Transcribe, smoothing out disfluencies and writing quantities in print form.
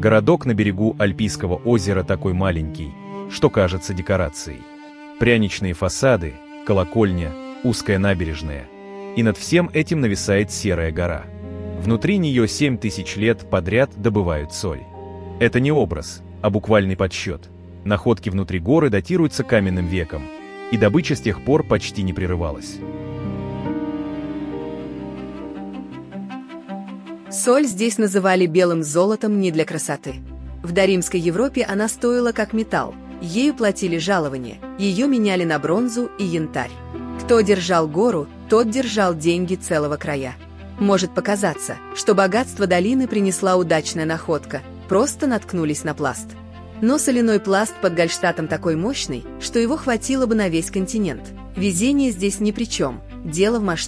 Городок на берегу Альпийского озера такой маленький, что кажется декорацией. Пряничные фасады, колокольня, узкая набережная. И над всем этим нависает Серая гора. Внутри нее 7000 лет подряд добывают соль. Это не образ, а буквальный подсчет. Находки внутри горы датируются каменным веком, и добыча с тех пор почти не прерывалась. Соль здесь называли белым золотом не для красоты. В доримской Европе она стоила как металл, ею платили жалования, ее меняли на бронзу и янтарь. Кто держал гору, тот держал деньги целого края. Может показаться, что богатство долины принесла удачная находка, просто наткнулись на пласт. Но соляной пласт под Гальштатом такой мощный, что его хватило бы на весь континент. Везение здесь ни при чем, дело в масштабе.